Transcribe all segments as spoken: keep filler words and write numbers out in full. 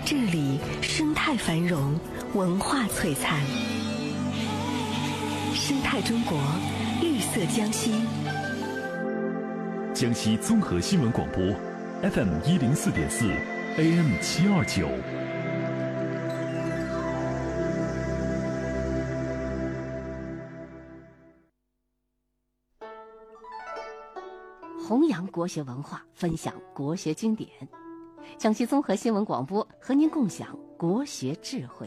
这里生态繁荣，文化璀璨。生态中国，绿色江西。 江西综合新闻广播 F M 一零四点四 A M 七二九。 弘扬国学文化，分享国学经典。江西综合新闻广播和您共享国学智慧。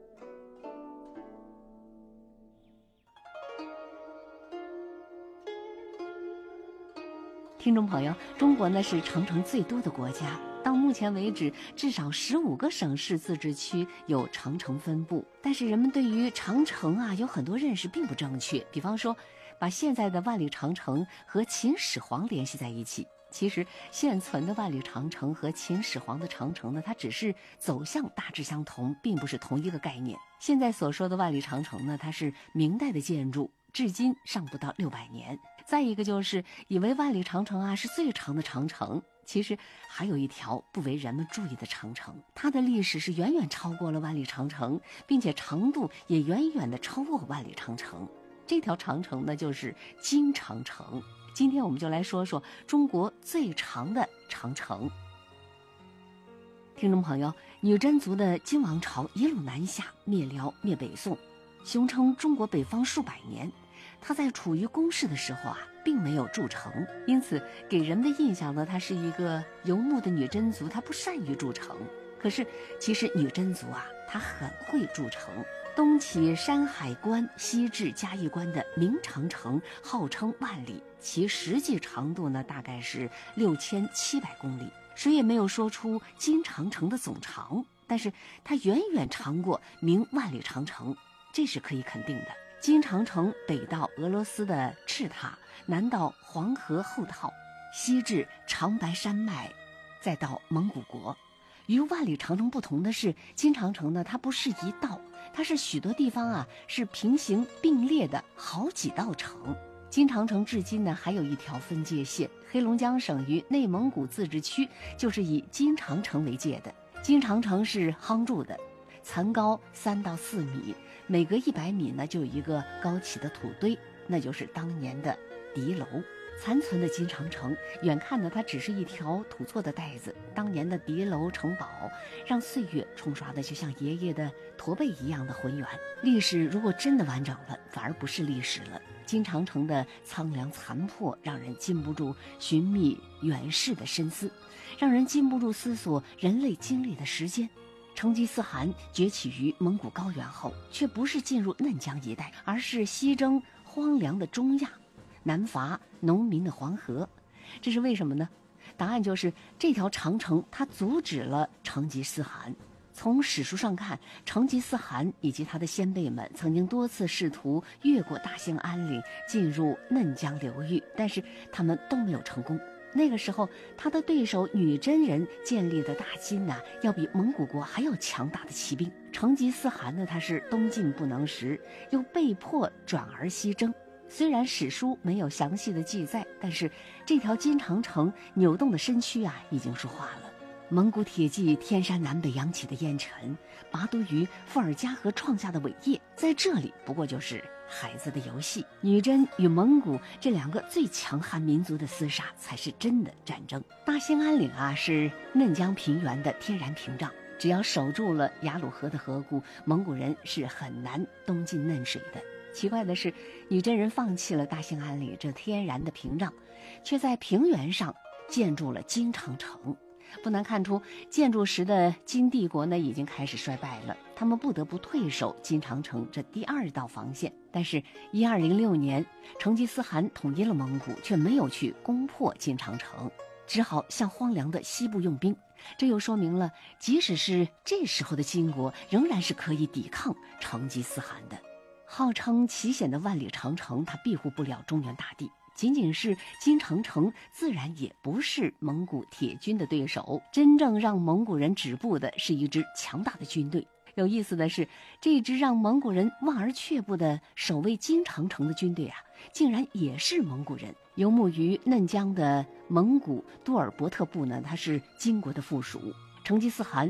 听众朋友，中国呢是长城最多的国家，到目前为止，至少十五个省市自治区有长城分布。但是人们对于长城啊有很多认识并不正确，比方说，把现在的万里长城和秦始皇联系在一起。其实现存的万里长城和秦始皇的长城呢，它只是走向大致相同，并不是同一个概念。现在所说的万里长城呢，它是明代的建筑，至今尚不到六百年。再一个就是以为万里长城啊是最长的长城，其实还有一条不为人们注意的长城，它的历史是远远超过了万里长城，并且长度也远远的超过万里长城。这条长城呢就是金长城。今天我们就来说说中国最长的长城。听众朋友，女真族的金王朝一路南下，灭辽灭北宋，雄称中国北方数百年。它在处于攻势的时候啊，并没有筑城，因此给人们的印象呢，它是一个游牧的女真族，她不善于筑城。可是其实女真族啊，她很会筑城。东起山海关，西至嘉峪关的明长城号称万里，其实际长度呢大概是六千七百公里。谁也没有说出金长城的总长，但是它远远长过明万里长城，这是可以肯定的。金长城北到俄罗斯的赤塔，南到黄河后套，西至长白山脉，再到蒙古国。与万里长城不同的是，金长城呢，它不是一道，它是许多地方啊是平行并列的好几道城。金长城至今呢还有一条分界线，黑龙江省与内蒙古自治区就是以金长城为界的。金长城是夯筑的，残高三到四米，每隔一百米呢就有一个高起的土堆，那就是当年的敌楼。残存的金长城，远看呢它只是一条土做的带子，当年的敌楼城堡让岁月冲刷的就像爷爷的驼背一样的浑圆。历史如果真的完整了，反而不是历史了。金长城的苍凉残破让人禁不住寻觅远世的深思，让人禁不住思索人类经历的时间。成吉思汗崛起于蒙古高原后，却不是进入嫩江一带，而是西征荒凉的中亚，南伐农民的黄河。这是为什么呢？答案就是这条长城它阻止了成吉思汗。从史书上看，成吉思汗以及他的先辈们曾经多次试图越过大兴安岭进入嫩江流域，但是他们都没有成功。那个时候他的对手女真人建立的大金呐、啊，要比蒙古国还要强大的骑兵。成吉思汗呢，他是东进不能时，又被迫转而西征。虽然史书没有详细的记载，但是这条金长城扭动的身躯啊，已经说话了。蒙古铁骑天山南北扬起的烟尘，拔都于伏尔加河创下的伟业，在这里不过就是孩子的游戏。女真与蒙古这两个最强悍民族的厮杀，才是真的战争。大兴安岭啊，是嫩江平原的天然屏障，只要守住了雅鲁河的河谷，蒙古人是很难东进嫩水的。奇怪的是，女真人放弃了大兴安岭这天然的屏障，却在平原上建筑了金长城。不难看出，建筑时的金帝国呢已经开始衰败了，他们不得不退守金长城这第二道防线。但是一二零六年，成吉思汗统一了蒙古，却没有去攻破金长城，只好向荒凉的西部用兵。这又说明了，即使是这时候的金国，仍然是可以抵抗成吉思汗的。号称奇险的万里长城，它庇护不了中原大地。仅仅是金长城，自然也不是蒙古铁军的对手。真正让蒙古人止步的是一支强大的军队。有意思的是，这支让蒙古人望而却步的守卫金长城的军队啊，竟然也是蒙古人。游牧于嫩江的蒙古多尔伯特部呢，它是金国的附属。成吉思汗